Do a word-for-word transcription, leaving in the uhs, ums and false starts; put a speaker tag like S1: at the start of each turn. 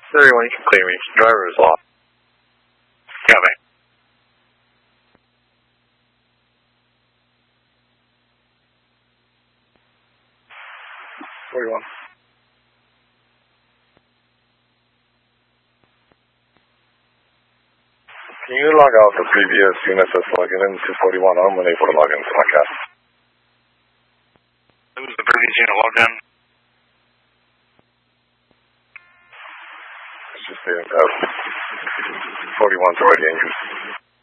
S1: Everyone, you can clear me. Driver is off. Copy. forty-one. Can you log out the previous unit that's logging in to forty-one? I'm unable to log into my cast.
S2: Who was the previous unit logged in?
S1: It's just the uh, forty-one's already in use.